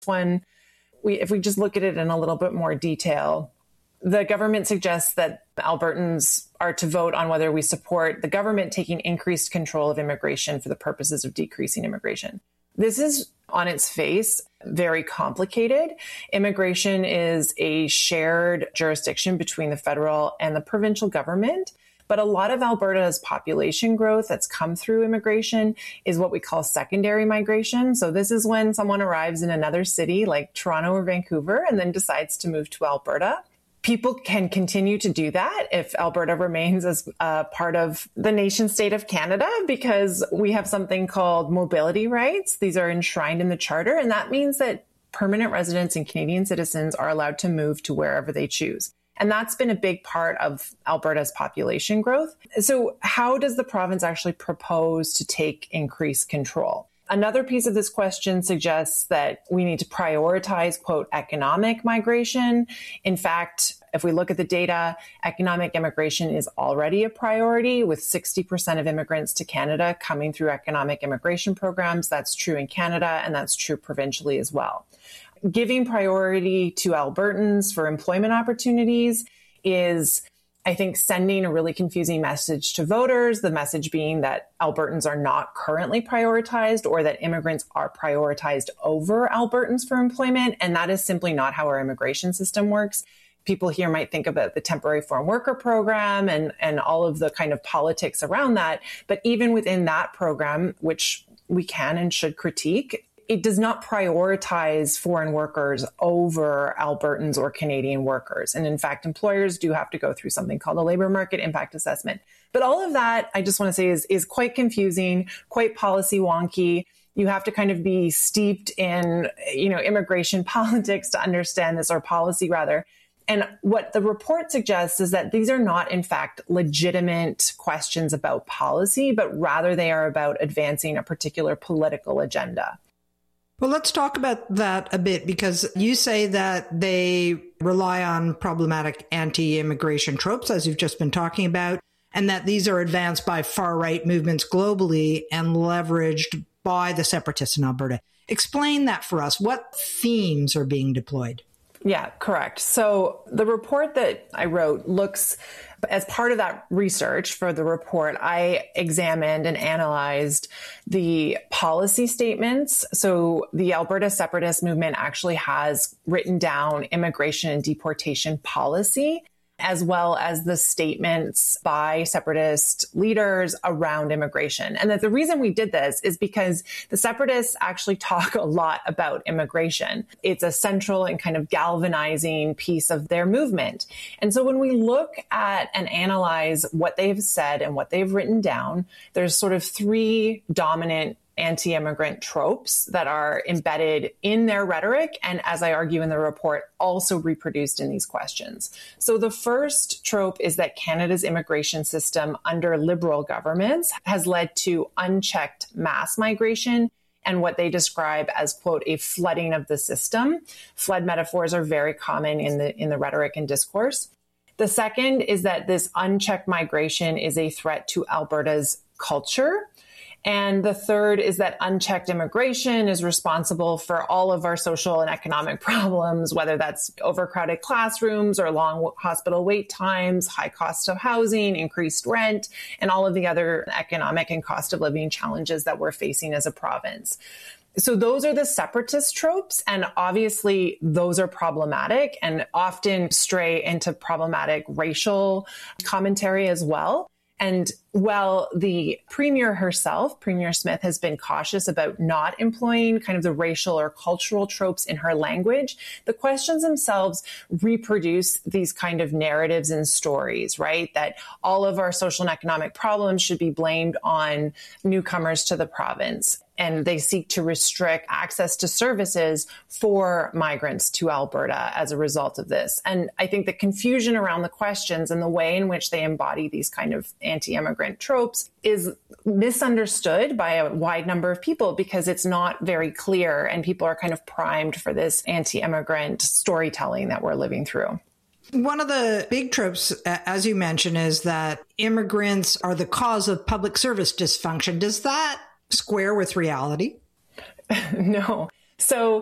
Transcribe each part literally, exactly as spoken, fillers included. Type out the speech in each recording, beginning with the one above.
One, we, if we just look at it in a little bit more detail, the government suggests that Albertans are to vote on whether we support the government taking increased control of immigration for the purposes of decreasing immigration. This is, on its face, very complicated. Immigration is a shared jurisdiction between the federal and the provincial government. But a lot of Alberta's population growth that's come through immigration is what we call secondary migration. So this is when someone arrives in another city like Toronto or Vancouver and then decides to move to Alberta. People can continue to do that if Alberta remains as uh, part of the nation state of Canada, because we have something called mobility rights. These are enshrined in the Charter, and that means that permanent residents and Canadian citizens are allowed to move to wherever they choose. And that's been a big part of Alberta's population growth. So how does the province actually propose to take increased control? Another piece of this question suggests that we need to prioritize, quote, economic migration. In fact, if we look at the data, economic immigration is already a priority, with sixty percent of immigrants to Canada coming through economic immigration programs. That's true in Canada, and that's true provincially as well. Giving priority to Albertans for employment opportunities is, I think, sending a really confusing message to voters, the message being that Albertans are not currently prioritized or that immigrants are prioritized over Albertans for employment. And that is simply not how our immigration system works. People here might think about the temporary foreign worker program and, and all of the kind of politics around that. But even within that program, which we can and should critique, it does not prioritize foreign workers over Albertans or Canadian workers. And in fact, employers do have to go through something called a labor market impact assessment. But all of that, I just want to say, is, is quite confusing, quite policy wonky. You have to kind of be steeped in, you know, immigration politics to understand this, or policy rather. And what the report suggests is that these are not, in fact, legitimate questions about policy, but rather they are about advancing a particular political agenda. Well, let's talk about that a bit, because you say that they rely on problematic anti-immigration tropes, as you've just been talking about, and that these are advanced by far-right movements globally and leveraged by the separatists in Alberta. Explain that for us. What themes are being deployed? Yeah, correct. So the report that I wrote looks, as part of that research for the report, I examined and analyzed the policy statements. So the Alberta separatist movement actually has written down immigration and deportation policy, as well as the statements by separatist leaders around immigration. And that the reason we did this is because the separatists actually talk a lot about immigration. It's a central and kind of galvanizing piece of their movement. And so when we look at and analyze what they've said and what they've written down, there's sort of three dominant anti-immigrant tropes that are embedded in their rhetoric, and as I argue in the report, also reproduced in these questions. So the first trope is that Canada's immigration system under Liberal governments has led to unchecked mass migration and what they describe as, quote, a flooding of the system. Flood metaphors are very common in the in the rhetoric and discourse. The second is that this unchecked migration is a threat to Alberta's culture. And the third is that unchecked immigration is responsible for all of our social and economic problems, whether that's overcrowded classrooms or long hospital wait times, high cost of housing, increased rent, and all of the other economic and cost of living challenges that we're facing as a province. So those are the separatist tropes, and obviously those are problematic and often stray into problematic racial commentary as well. And while the Premier herself, Premier Smith, has been cautious about not employing kind of the racial or cultural tropes in her language, the questions themselves reproduce these kind of narratives and stories, right? That all of our social and economic problems should be blamed on newcomers to the province. And they seek to restrict access to services for migrants to Alberta as a result of this. And I think the confusion around the questions and the way in which they embody these kind of anti-immigrant tropes is misunderstood by a wide number of people because it's not very clear, and people are kind of primed for this anti-immigrant storytelling that we're living through. One of the big tropes, as you mentioned, is that immigrants are the cause of public service dysfunction. Does that square with reality? No. So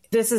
This is